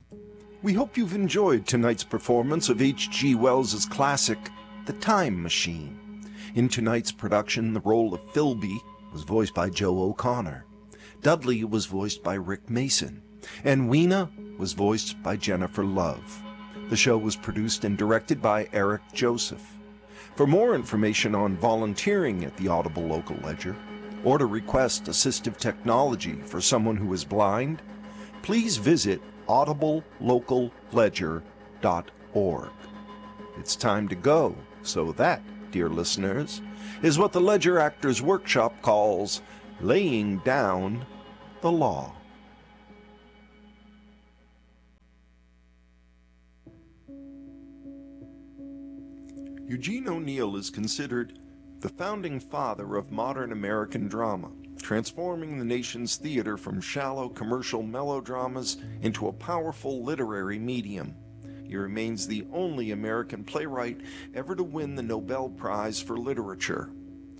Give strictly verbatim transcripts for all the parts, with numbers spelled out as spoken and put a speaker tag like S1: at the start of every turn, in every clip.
S1: We hope you've enjoyed tonight's performance of H G Wells's classic, The Time Machine. In tonight's production, the role of Philby was voiced by Joe O'Connor. Dudley was voiced by Rick Mason, and Weena was voiced by Jennifer Love. The show was produced and directed by Eric Joseph. For more information on volunteering at the Audible Local Ledger, or to request assistive technology for someone who is blind, please visit audible local ledger dot org. It's time to go, so that, dear listeners, is what the Ledger Actors Workshop calls laying down the law. Eugene O'Neill is considered the founding father of modern American drama, transforming the nation's theater from shallow commercial melodramas into a powerful literary medium. He remains the only American playwright ever to win the Nobel Prize for Literature.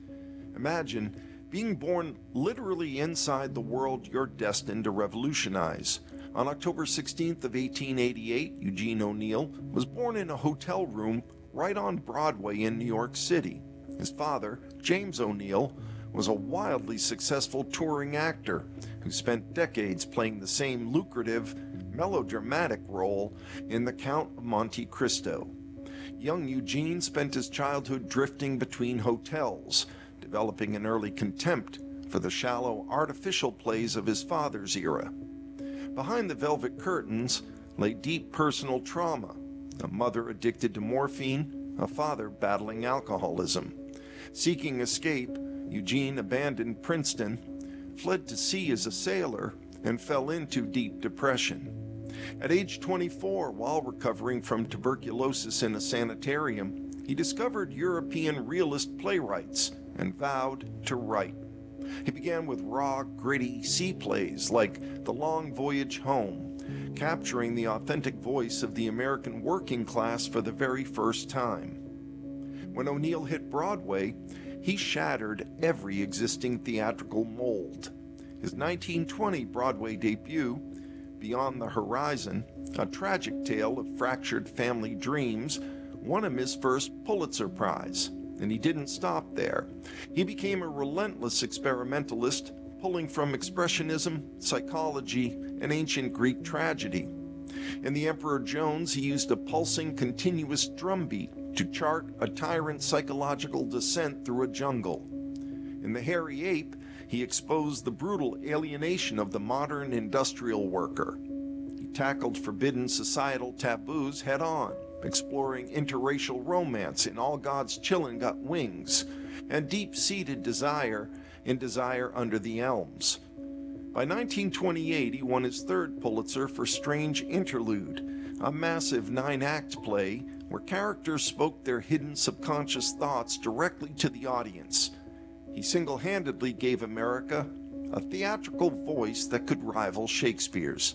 S1: Imagine being born literally inside the world you're destined to revolutionize. On October sixteenth of eighteen eighty-eight, Eugene O'Neill was born in a hotel room right on Broadway in New York City. His father, James O'Neill, was a wildly successful touring actor who spent decades playing the same lucrative, melodramatic role in The Count of Monte Cristo. Young Eugene spent his childhood drifting between hotels, developing an early contempt for the shallow, artificial plays of his father's era. Behind the velvet curtains lay deep personal trauma, a mother addicted to morphine, a father battling alcoholism. Seeking escape, Eugene abandoned Princeton, fled to sea as a sailor, and fell into deep depression. At age twenty-four, while recovering from tuberculosis in a sanitarium, he discovered European realist playwrights and vowed to write. He began with raw, gritty sea plays like The Long Voyage Home, capturing the authentic voice of the American working class for the very first time. When O'Neill hit Broadway, he shattered every existing theatrical mold. His nineteen twenty Broadway debut, Beyond the Horizon, a tragic tale of fractured family dreams, won him his first Pulitzer Prize. And he didn't stop there. He became a relentless experimentalist, pulling from expressionism, psychology, and ancient Greek tragedy. In The Emperor Jones, he used a pulsing, continuous drumbeat to chart a tyrant's psychological descent through a jungle. In The Hairy Ape, he exposed the brutal alienation of the modern industrial worker. He tackled forbidden societal taboos head-on, exploring interracial romance in All God's Chillun' Got Wings, and deep-seated desire in Desire Under the Elms. By nineteen twenty-eight, he won his third Pulitzer for Strange Interlude, a massive nine-act play where characters spoke their hidden subconscious thoughts directly to the audience. He single-handedly gave America a theatrical voice that could rival Shakespeare's.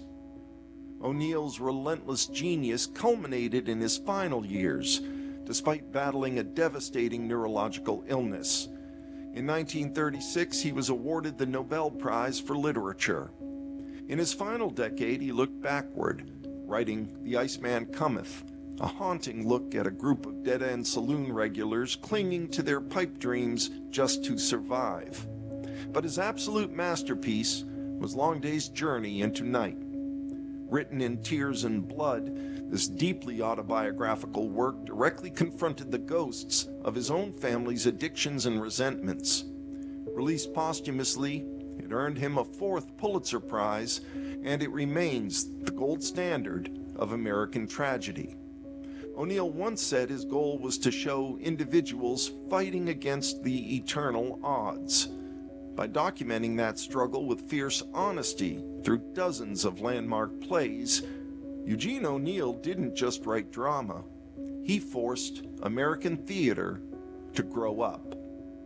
S1: O'Neill's relentless genius culminated in his final years, despite battling a devastating neurological illness. In nineteen thirty-six, he was awarded the Nobel Prize for Literature. In his final decade, he looked backward, writing The Iceman Cometh, a haunting look at a group of dead-end saloon regulars clinging to their pipe dreams just to survive. But his absolute masterpiece was Long Day's Journey into Night. Written in tears and blood, this deeply autobiographical work directly confronted the ghosts of his own family's addictions and resentments. Released posthumously, it earned him a fourth Pulitzer Prize, and it remains the gold standard of American tragedy. O'Neill once said his goal was to show individuals fighting against the eternal odds. By documenting that struggle with fierce honesty through dozens of landmark plays, Eugene O'Neill didn't just write drama. He forced American theater to grow up.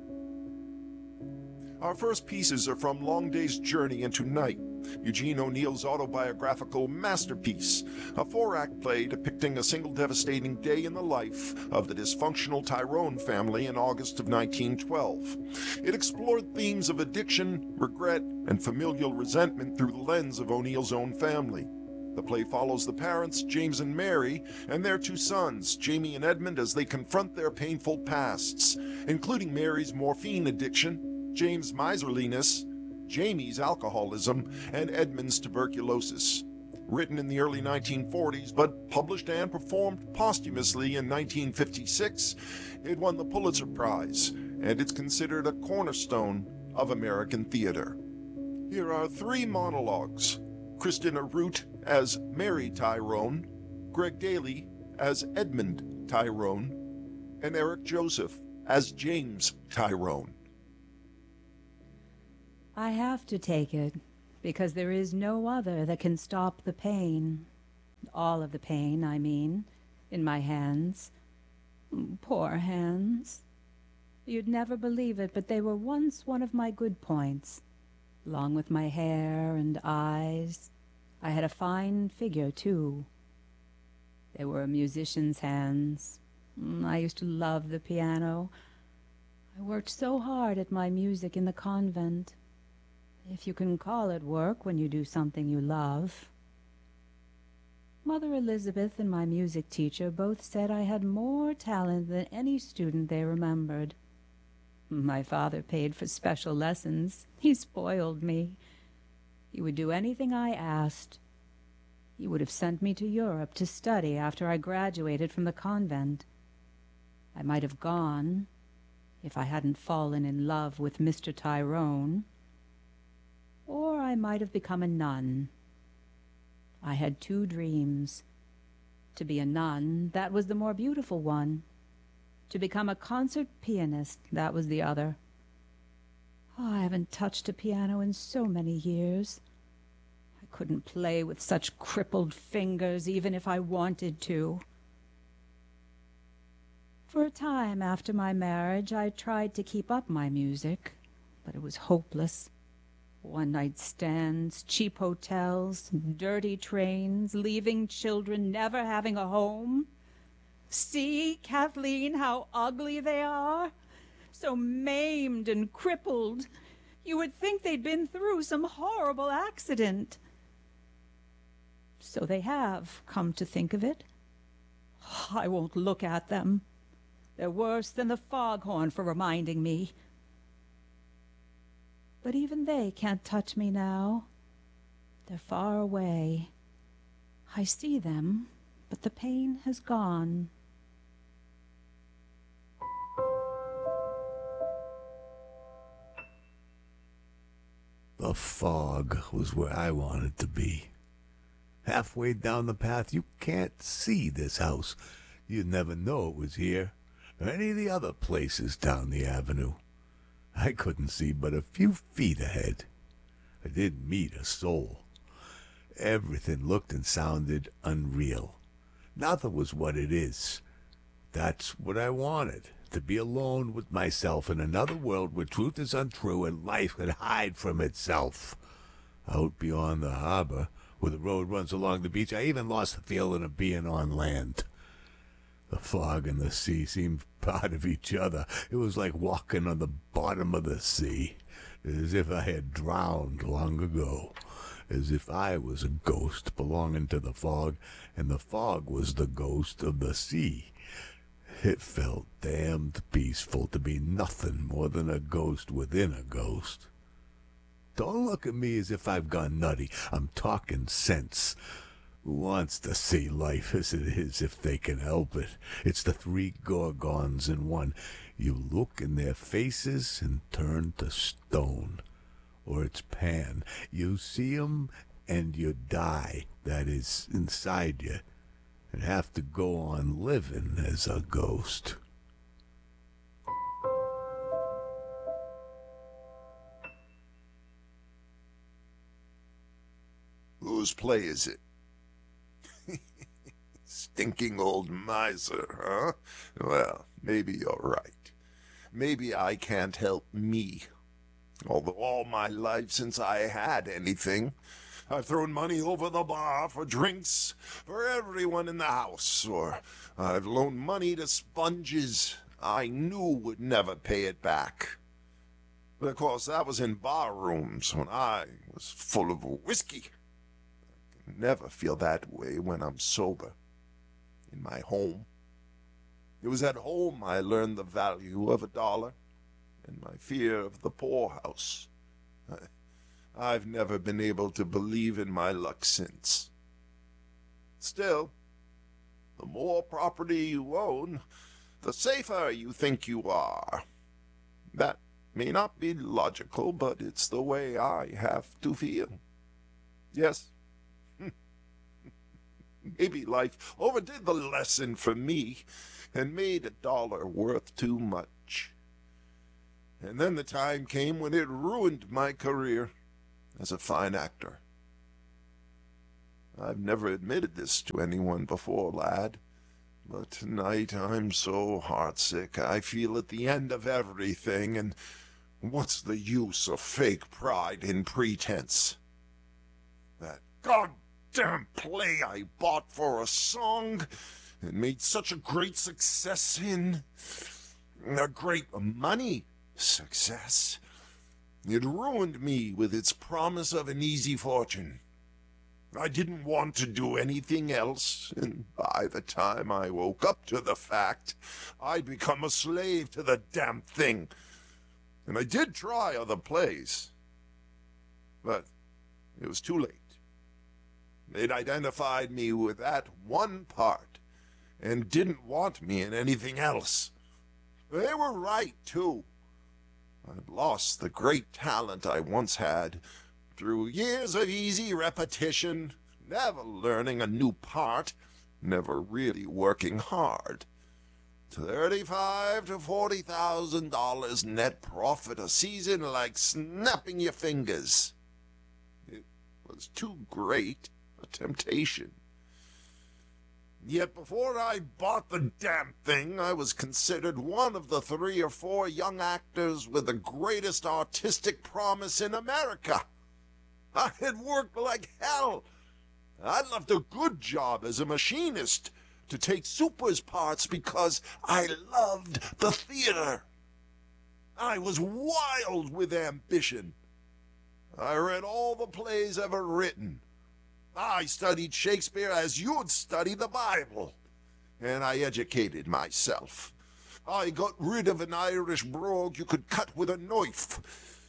S1: Our first pieces are from Long Day's Journey into Night, Eugene O'Neill's autobiographical masterpiece, a four-act play depicting a single devastating day in the life of the dysfunctional Tyrone family in August of nineteen twelve. It explored themes of addiction, regret, and familial resentment through the lens of O'Neill's own family. The play follows the parents, James and Mary, and their two sons, Jamie and Edmund, as they confront their painful pasts, including Mary's morphine addiction, James' miserliness, Jamie's alcoholism, and Edmund's tuberculosis. Written in the early nineteen forties, but published and performed posthumously in nineteen fifty-six, it won the Pulitzer Prize, and it's considered a cornerstone of American theater. Here are three monologues: Christina Root as Mary Tyrone, Greg Daly as Edmund Tyrone, and Eric Joseph as James Tyrone.
S2: I have to take it, because there is no other that can stop the pain. All of the pain, I mean, in my hands. Poor hands. You'd never believe it, but they were once one of my good points. Along with my hair and eyes, I had a fine figure, too. They were a musician's hands. I used to love the piano. I worked so hard at my music in the convent. If you can call it work when you do something you love. Mother Elizabeth and my music teacher both said I had more talent than any student they remembered. My father paid for special lessons. He spoiled me. He would do anything I asked. He would have sent me to Europe to study after I graduated from the convent. I might have gone if I hadn't fallen in love with Mister Tyrone. Or I might have become a nun. I had two dreams. To be a nun, that was the more beautiful one. To become a concert pianist, that was the other. Oh, I haven't touched a piano in so many years. I couldn't play with such crippled fingers, even if I wanted to. For a time after my marriage, I tried to keep up my music, but it was hopeless. One-night stands, cheap hotels, dirty trains, leaving children, never having a home. See, Kathleen, how ugly they are. So maimed and crippled. You would think they'd been through some horrible accident. So they have, come to think of it. I won't look at them. They're worse than the foghorn for reminding me. But even they can't touch me now. They're far away. I see them, but the pain has gone.
S3: The fog was where I wanted to be. Halfway down the path, you can't see this house. You'd never know it was here, or any of the other places down the avenue. I couldn't see but a few feet ahead. I didn't meet a soul. Everything looked and sounded unreal. Nothing was what it is. That's what I wanted, to be alone with myself in another world where truth is untrue and life could hide from itself. Out beyond the harbor, where the road runs along the beach, I even lost the feeling of being on land. The fog and the sea seemed part of each other. It was like walking on the bottom of the sea, as if I had drowned long ago, as if I was a ghost belonging to the fog, and the fog was the ghost of the sea. It felt damned peaceful to be nothing more than a ghost within a ghost. Don't look at me as if I've gone nutty. I'm talking sense. Who wants to see life as it is if they can help it? It's the three Gorgons in one. You look in their faces and turn to stone. Or it's Pan. You see 'em and you die. That is, inside you. And have to go on living as a ghost.
S1: Whose play is it? Stinking old miser, huh? Well, maybe you're right. Maybe I can't help me. Although all my life since I had anything, I've thrown money over the bar for drinks for everyone in the house, or I've loaned money to sponges I knew would never pay it back. But of course that was in bar rooms when I was full of whiskey. never feel that way when I'm sober. In my home. It was at home I learned the value of a dollar and my fear of the poorhouse. I, I've never been able to believe in my luck since. Still, the more property you own, the safer you think you are. That may not be logical, but it's the way I have to feel. Yes, maybe life overdid the lesson for me and made a dollar worth too much. And then the time came when it ruined my career as a fine actor. I've never admitted this to anyone before, lad, but tonight I'm so heartsick I feel at the end of everything, and what's the use of fake pride in pretense? That goddamn play I bought for a song and made such a great success in, a great money success, it ruined me with its promise of an easy fortune. I didn't want to do anything else, and by the time I woke up to the fact, I'd become a slave to the damn thing. And I did try other plays, but it was too late. They'd identified me with that one part and didn't want me in anything else. They were right, too. I'd lost the great talent I once had through years of easy repetition, never learning a new part, never really working hard. Thirty-five to forty thousand dollars net profit a season, like snapping your fingers. It was too great a temptation. Yet before I bought the damn thing, I was considered one of the three or four young actors with the greatest artistic promise in America. I had worked like hell. I'd left a good job as a machinist to take supers parts because I loved the theater. I was wild with ambition. I read all the plays ever written. I studied Shakespeare as you'd study the Bible, and I educated myself. I got rid of an Irish brogue you could cut with a knife.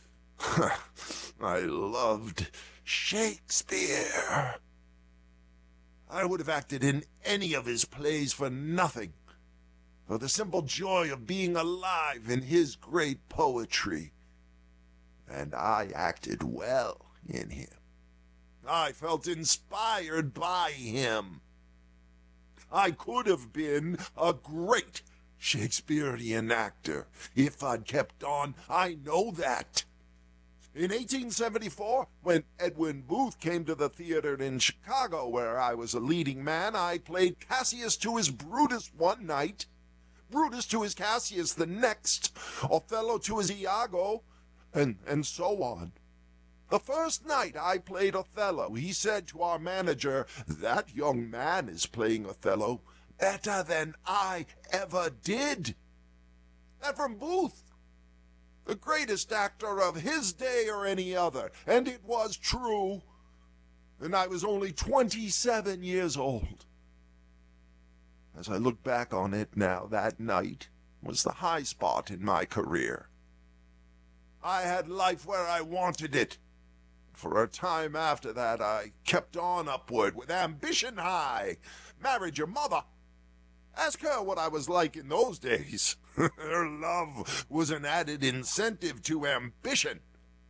S1: I loved Shakespeare. I would have acted in any of his plays for nothing, for the simple joy of being alive in his great poetry. And I acted well in him. I felt inspired by him. I could have been a great Shakespearean actor if I'd kept on. I know that. In eighteen seventy-four, when Edwin Booth came to the theater in Chicago, where I was a leading man, I played Cassius to his Brutus one night, Brutus to his Cassius the next, Othello to his Iago, and, and so on. The first night I played Othello, he said to our manager, "That young man is playing Othello better than I ever did." And from Booth, the greatest actor of his day or any other, and it was true. And I was only twenty-seven years old. As I look back on it now, that night was the high spot in my career. I had life where I wanted it. For a time after that, I kept on upward with ambition high. Married your mother. Ask her what I was like in those days. Her love was an added incentive to ambition.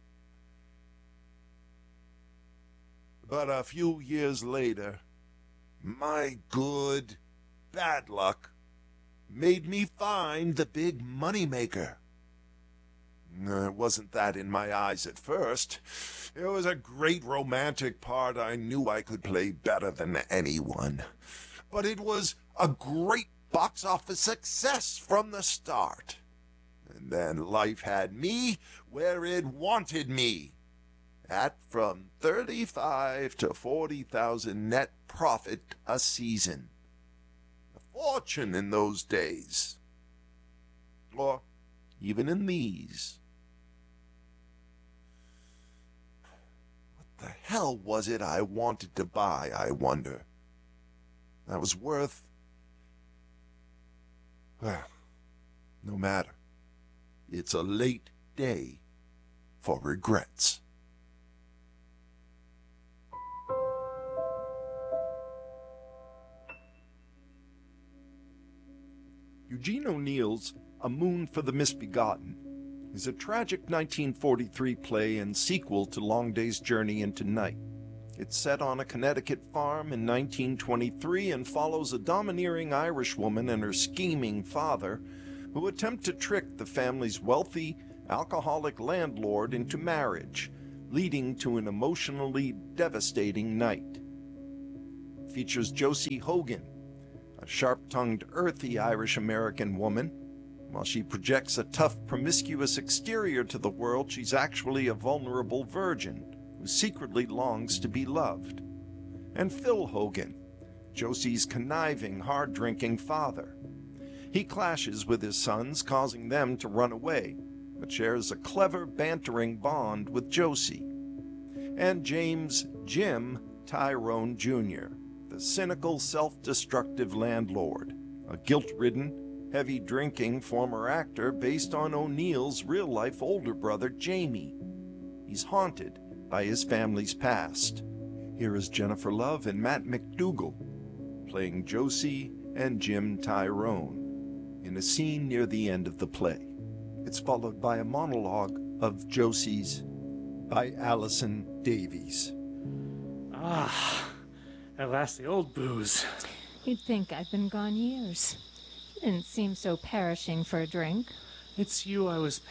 S1: But a few years later, my good bad luck made me find the big moneymaker. It wasn't that in my eyes at first. It was a great romantic part I knew I could play better than anyone. But it was a great box office success from the start. And then life had me where it wanted me, at from thirty-five to forty thousand net profit a season. A fortune in those days. Or even in these. the hell was it I wanted to buy, I wonder? That was worth... Well, no matter. It's a late day for regrets. Eugene O'Neill's A Moon for the Misbegotten is a tragic nineteen forty-three play and sequel to Long Day's Journey into Night. It's set on a Connecticut farm in nineteen twenty-three and follows a domineering Irish woman and her scheming father who attempt to trick the family's wealthy, alcoholic landlord into marriage, leading to an emotionally devastating night. It features Josie Hogan, a sharp-tongued, earthy Irish-American woman. While she projects a tough, promiscuous exterior to the world, she's actually a vulnerable virgin who secretly longs to be loved. And Phil Hogan, Josie's conniving, hard-drinking father. He clashes with his sons, causing them to run away, but shares a clever, bantering bond with Josie. And James Jim Tyrone Junior, the cynical, self-destructive landlord, a guilt-ridden, heavy-drinking former actor based on O'Neill's real-life older brother, Jamie. He's haunted by his family's past. Here is Jennifer Love and Matt McDougall playing Josie and Jim Tyrone in a scene near the end of the play. It's followed by a monologue of Josie's by Allison Davies.
S4: Ah, at last the old booze.
S5: You'd think I've been gone years. You didn't seem so perishing for a drink.
S4: It's you I was